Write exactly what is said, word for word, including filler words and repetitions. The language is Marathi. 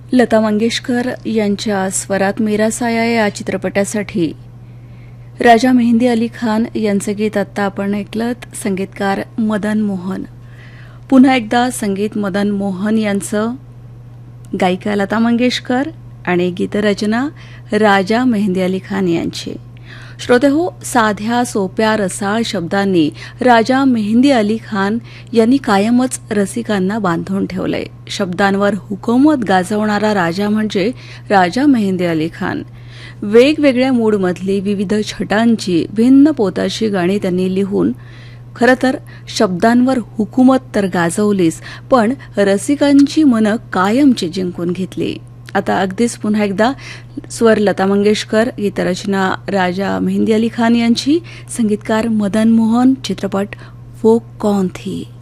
लता मंगेशकर यांच्या स्वरात मेरा साया या चित्रपटासाठी राजा मेहंदी अली खान यांचे गीत आत्ता आपण ऐकलत. संगीतकार मदन मोहन. पुन्हा एकदा संगीत मदन मोहन यांचं, गायिका लता मंगेशकर आणि गीतरचना राजा मेहंदी अली खान यांची. श्रोतेहो, साध्या सोप्या रसाळ शब्दांनी राजा मेहंदी अली खान यांनी कायमच रसिकांना बांधून ठेवलंय. शब्दांवर हुकूमत गाजवणारा राजा म्हणजे राजा मेहंदी अली खान. वेगवेगळ्या मूडमधली विविध छटांची भिन्न पोताची गाणी त्यांनी लिहून खरं तर शब्दांवर हुकूमत तर गाजवलीच, पण रसिकांची मनं कायमची जिंकून घेतली. आता अगदीच पुन्हा एकदा स्वर लता मंगेशकर, गीतरचना राजा मेहंदी अली खान यांची, संगीतकार मदन मोहन, चित्रपट वो कौन थी.